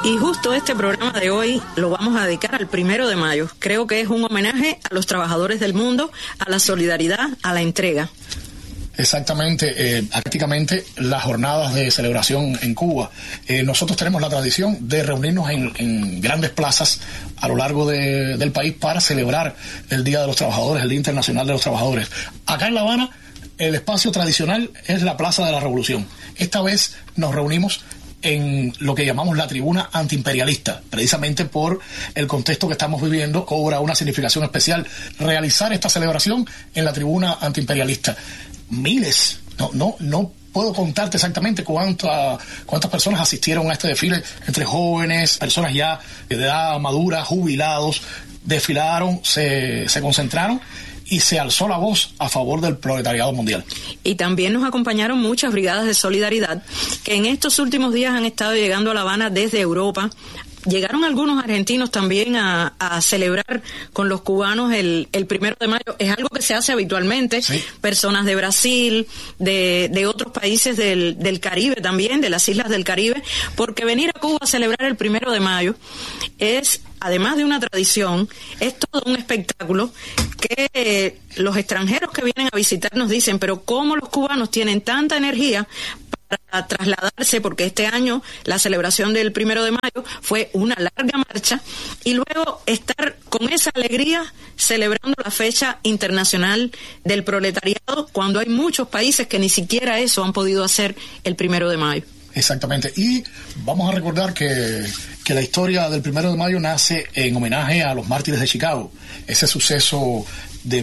Y justo este programa de hoy lo vamos a dedicar al 1 de mayo. Creo que es un homenaje a los trabajadores del mundo, a la solidaridad, a la entrega. Exactamente, prácticamente las jornadas de celebración en Cuba. Nosotros tenemos la tradición de reunirnos en grandes plazas a lo largo del país para celebrar el Día de los Trabajadores, el Día Internacional de los Trabajadores. Acá en La Habana, el espacio tradicional es la Plaza de la Revolución. Esta vez nos reunimos en lo que llamamos la tribuna antiimperialista, precisamente por el contexto que estamos viviendo, cobra una significación especial realizar esta celebración en la tribuna antiimperialista. Miles, no puedo contarte exactamente cuántas personas asistieron a este desfile, entre jóvenes, personas ya de edad madura, jubilados, desfilaron, se concentraron y se alzó la voz a favor del proletariado mundial. Y también nos acompañaron muchas brigadas de solidaridad que en estos últimos días han estado llegando a La Habana desde Europa. Llegaron algunos argentinos también a celebrar con los cubanos el 1 de mayo. Es algo que se hace habitualmente. Sí. Personas de Brasil, de otros países del Caribe también, de las islas del Caribe, porque venir a Cuba a celebrar el 1 de mayo es, además de una tradición, es todo un espectáculo que los extranjeros que vienen a visitar nos dicen, pero ¿cómo los cubanos tienen tanta energía para trasladarse? Porque este año la celebración del 1 de mayo fue una larga marcha y luego estar con esa alegría celebrando la fecha internacional del proletariado cuando hay muchos países que ni siquiera eso han podido hacer el 1 de mayo. Exactamente, y vamos a recordar que la historia del 1 de mayo nace en homenaje a los mártires de Chicago, ese suceso de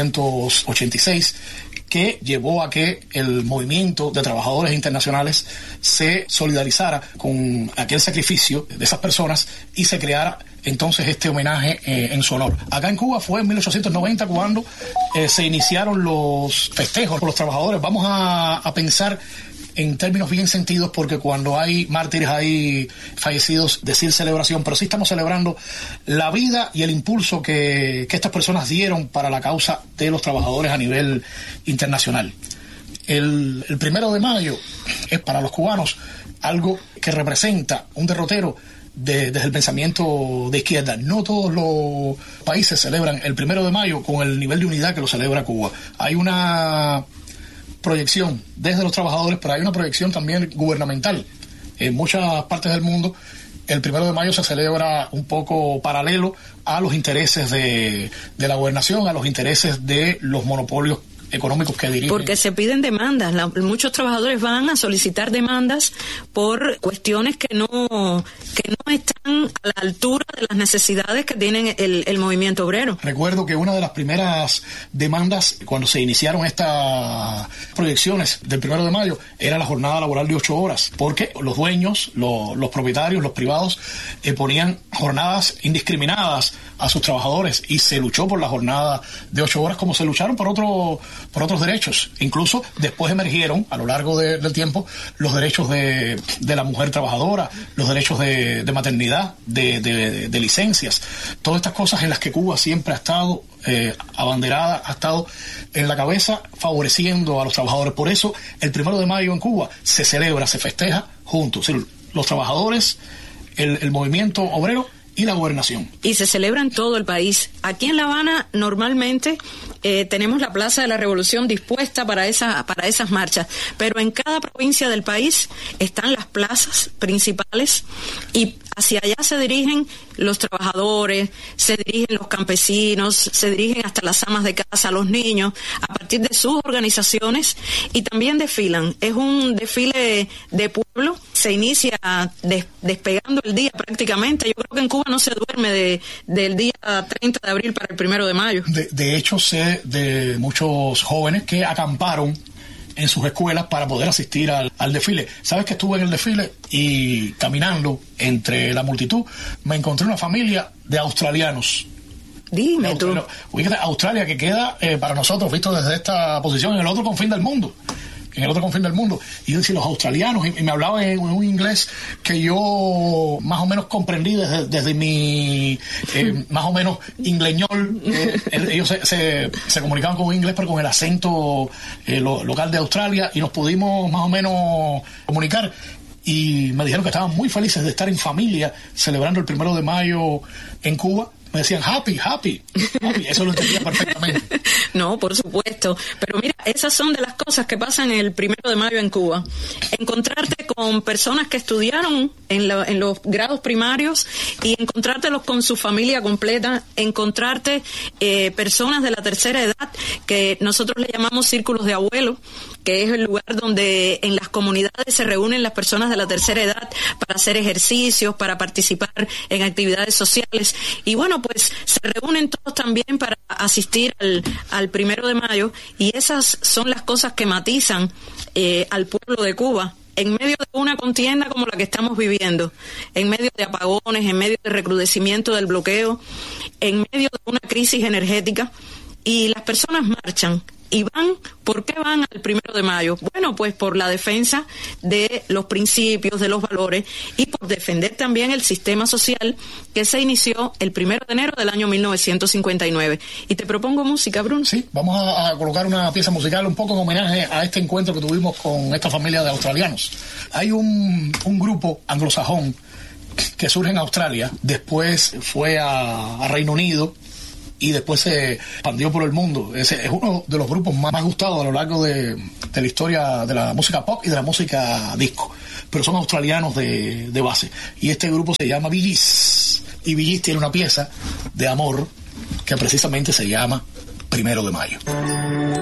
1886 que llevó a que el movimiento de trabajadores internacionales se solidarizara con aquel sacrificio de esas personas y se creara entonces este homenaje en su honor. Acá en Cuba fue en 1890 cuando se iniciaron los festejos por los trabajadores. Vamos a pensar en términos bien sentidos, porque cuando hay mártires, hay fallecidos, decir celebración, pero sí estamos celebrando la vida y el impulso que estas personas dieron para la causa de los trabajadores a nivel internacional. El 1 de mayo es para los cubanos algo que representa un derrotero desde el pensamiento de izquierda. No todos los países celebran el 1 de mayo con el nivel de unidad que lo celebra Cuba. Hay una proyección desde los trabajadores, pero hay una proyección también gubernamental. En muchas partes del mundo el 1 de mayo se celebra un poco paralelo a los intereses de la gobernación, a los intereses de los monopolios económicos que dirigen. Porque se piden demandas, muchos trabajadores van a solicitar demandas por cuestiones que no están a la altura de las necesidades que tienen el movimiento obrero. Recuerdo que una de las primeras demandas cuando se iniciaron estas proyecciones del 1 de mayo era la jornada laboral de 8 horas, porque los dueños, los propietarios, los privados ponían jornadas indiscriminadas a sus trabajadores y se luchó por la jornada de 8 horas como se lucharon por otros derechos. Incluso después emergieron a lo largo del tiempo los derechos de la mujer trabajadora, los derechos de maternidad, de licencias, todas estas cosas en las que Cuba siempre ha estado abanderada, ha estado en la cabeza favoreciendo a los trabajadores. Por eso el 1 de mayo en Cuba se celebra, se festeja juntos, los trabajadores, el movimiento obrero y la gobernación. Y se celebra en todo el país. Aquí en La Habana normalmente tenemos la Plaza de la Revolución dispuesta para esas marchas, pero en cada provincia del país están las plazas principales y hacia allá se dirigen los trabajadores, se dirigen los campesinos, se dirigen hasta las amas de casa, los niños, a partir de sus organizaciones, y también desfilan. Es un desfile de pueblo, se inicia despegando el día prácticamente. Yo creo que en Cuba no se duerme del día 30 de abril para el 1 de mayo. De hecho, sé de muchos jóvenes que acamparon en sus escuelas para poder asistir al desfile. ¿Sabes que estuve en el desfile y caminando entre la multitud me encontré una familia de australianos? Dime tú. Fíjate, Australia, que queda para nosotros, visto desde esta posición, en el otro confín del mundo. Y yo decía, los australianos, y me hablaba en un inglés que yo más o menos comprendí desde mi más o menos ingleñol. Ellos se comunicaban con inglés, pero con el acento local de Australia, y nos pudimos más o menos comunicar. y me dijeron que estaban muy felices de estar en familia celebrando el 1 de mayo en Cuba. Me decían happy, eso lo entendía perfectamente. No, por supuesto, pero mira, esas son de las cosas que pasan el 1 de mayo en Cuba. Encontrarte con personas que estudiaron en los grados primarios y encontrártelos con su familia completa, encontrarte personas de la tercera edad, que nosotros le llamamos círculos de abuelos, que es el lugar donde en las comunidades se reúnen las personas de la tercera edad para hacer ejercicios, para participar en actividades sociales. Y bueno, pues se reúnen todos también para asistir al 1 de mayo, y esas son las cosas que matizan al pueblo de Cuba en medio de una contienda como la que estamos viviendo, en medio de apagones, en medio de recrudecimiento del bloqueo, en medio de una crisis energética, y las personas marchan. ¿Y van? ¿Por qué van al 1 de mayo? Bueno, pues por la defensa de los principios, de los valores, y por defender también el sistema social que se inició el 1 de enero del año 1959. Y te propongo música, Bruno. Sí, vamos a colocar una pieza musical un poco en homenaje a este encuentro que tuvimos con esta familia de australianos. Hay un grupo anglosajón que surge en Australia, después fue a Reino Unido, y después se expandió por el mundo. Es uno de los grupos más gustados a lo largo de la historia de la música pop y de la música disco, pero son australianos de base, y este grupo se llama Bee Gees, y Bee Gees tiene una pieza de amor que precisamente se llama 1 de mayo.